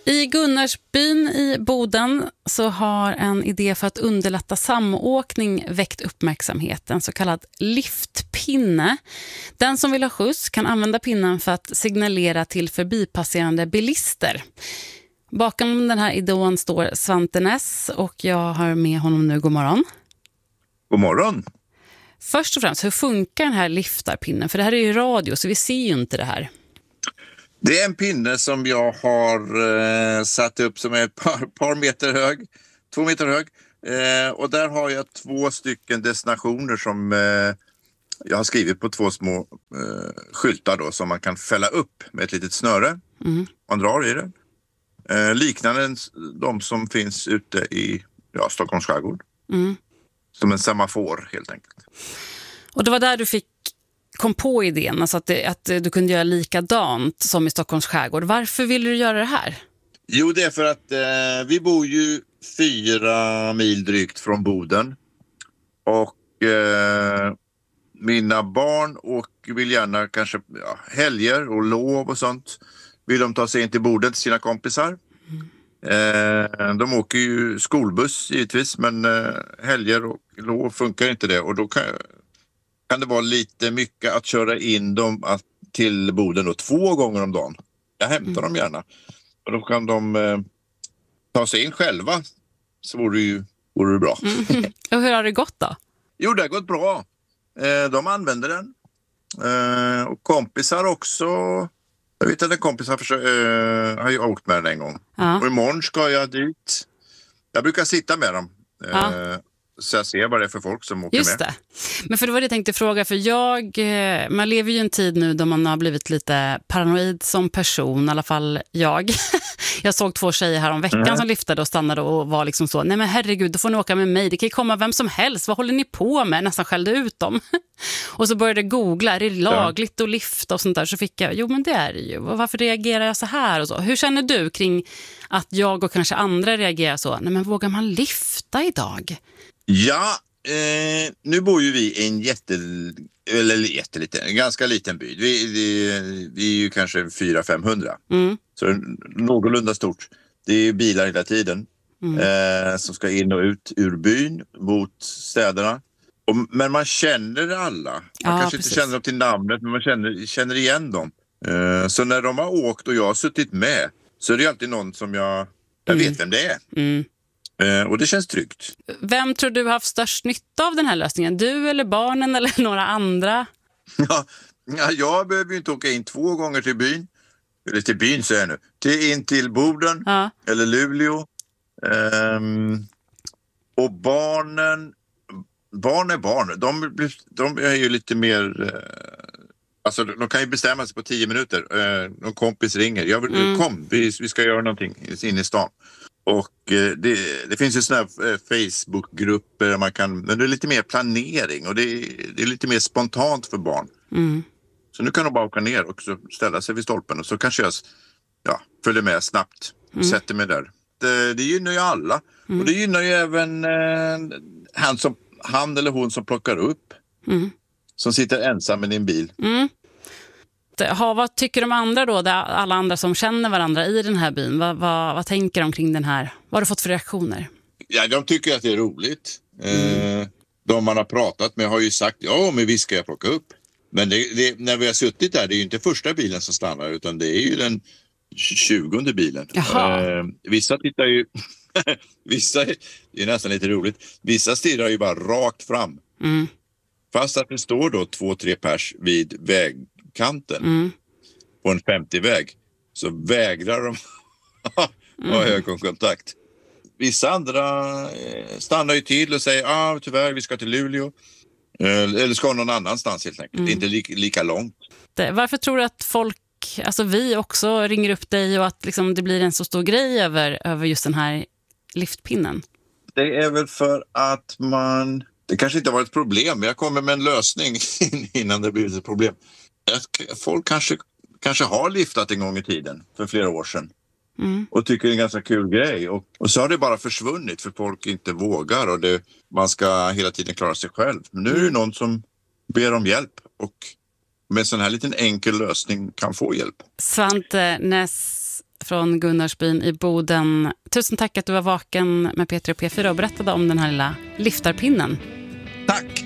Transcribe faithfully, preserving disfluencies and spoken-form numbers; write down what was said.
I Gunnarsbyn i Boden så har en idé för att underlätta samåkning väckt uppmärksamhet, en så kallad liftpinne. Den som vill ha skjuts kan använda pinnen för att signalera till förbipasserande bilister. Bakom den här idén står Svante Ness och jag har med honom nu. God morgon. God morgon. Först och främst, hur funkar den här liftarpinnen? För det här är ju radio så vi ser ju inte det här. Det är en pinne som jag har eh, satt upp som är ett par, par meter hög, två meter hög. Eh, och där har jag två stycken destinationer som eh, jag har skrivit på två små eh, skyltar då, som man kan fälla upp med ett litet snöre. Mm. Man drar i det. Eh, liknande de som finns ute i ja, Stockholms skärgård. Mm. Som en semafor helt enkelt. Och det var där du fick kom på idén, alltså att, det, att du kunde göra likadant som i Stockholms skärgård. Varför ville du göra det här? Jo, det är för att eh, vi bor ju fyra mil drygt från Boden. Och eh, mina barn och vill gärna kanske ja, helger och lov och sånt. Vill de ta sig in till Boden till sina kompisar. Mm. Eh, de åker ju skolbuss givetvis, men eh, helger och lov funkar inte det. Och då kan kan det vara lite mycket att köra in dem att, till Boden då, två gånger om dagen. Jag hämtar mm. dem gärna. Och då kan de eh, ta sig in själva. Så vore det ju vore det bra. Mm. Och hur har det gått då? Jo, det har gått bra. Eh, de använder den. Eh, och kompisar också. Jag vet att en kompis har, försökt, eh, har ju åkt med den en gång. Ja. Och imorgon ska jag dit. Jag brukar sitta med dem. Eh, ja. Så jag ser vad det är för folk som åker Just med. Det. Men för det var det jag tänkte fråga. För jag, man lever ju en tid nu då man har blivit lite paranoid som person. I alla fall jag. Jag såg två tjejer här om veckan mm. som liftade och stannade och var liksom så. Nej men herregud, då får ni åka med mig. Det kan ju komma vem som helst. Vad håller ni på med? Nästan skällde ut dem. Och så började jag googla. Är det lagligt att lifta och sånt där? Så fick jag, jo men det är det ju. Och varför reagerar jag så här och så? Hur känner du kring att jag och kanske andra reagerar så? Nej men vågar man lifta idag? Ja, eh, nu bor ju vi i en jätte, eller jätteliten, en ganska liten by. Vi, vi, vi är ju kanske fyra till femhundra. Mm. Så någorlunda stort. Det är ju bilar hela tiden mm. eh, som ska in och ut ur byn mot städerna. Och, men man känner alla. Man ja, kanske precis. inte känner dem till namnet, men man känner, känner igen dem. Eh, så när de har åkt och jag har suttit med så är det alltid någon som jag, jag mm. vet vem det är. Mm. Eh, och det känns tryggt. Vem tror du har haft störst nytta av den här lösningen? Du eller barnen eller några andra? Ja, ja, jag behöver ju inte åka in två gånger till byn. Eller till byn säger jag nu. Till, in till Boden ja. Eller Luleå. Um, och barnen, barn är barn. De, de är ju lite mer... Uh, alltså de kan ju bestämma sig på tio minuter. Uh, någon kompis ringer. Jag vill, mm. Kom, vi, vi ska göra någonting inne i stan. Och eh, det, det finns ju sådana här eh, Facebookgrupper där man kan, men det är lite mer planering och det är, det är lite mer spontant för barn. Mm. Så nu kan de bara åka ner och så ställa sig vid stolpen och så kanske jag ja, följer med snabbt och mm. sätter mig där. Det, det gynnar ju alla mm. och det gynnar ju även eh, han, som, han eller hon som plockar upp mm. som sitter ensam i din bil. Mm. Ha, vad tycker de andra då, alla andra som känner varandra i den här byn? Vad, vad, vad tänker de kring den här? Vad har du fått för reaktioner? Ja, de tycker att det är roligt. Mm. Eh, de man har pratat med har ju sagt, ja men vi ska jag plocka upp. Men det, det, när vi har suttit där, det är ju inte första bilen som stannar utan det är ju den tjugonde bilen. Eh, vissa tittar ju, vissa, det är nästan lite roligt, vissa stirrar ju bara rakt fram. Mm. Fast att det står då två, tre pers vid väg kanten mm. på en femtio-väg så vägrar de ha mm. ögonkontakt. Vissa andra stannar ju till och säger ah, tyvärr vi ska till Luleå eller ska någon annanstans helt enkelt. Mm. Inte lika, lika långt. Varför tror du att folk, alltså vi också ringer upp dig och att liksom det blir en så stor grej över, över just den här liftpinnen? Det är väl för att man, det kanske inte har varit ett problem men jag kommer med en lösning innan det blir ett problem. Folk kanske, kanske har liftat en gång i tiden för flera år sedan mm. och tycker det är en ganska kul grej och, och så har det bara försvunnit för folk inte vågar och det, man ska hela tiden klara sig själv. Men nu är det någon som ber om hjälp och med en sån här liten enkel lösning kan få hjälp. Svante Ness, från Gunnarsbyn i Boden. Tusen tack att du var vaken med P tre och P fyra och berättade om den här lilla liftarpinnen. Tack!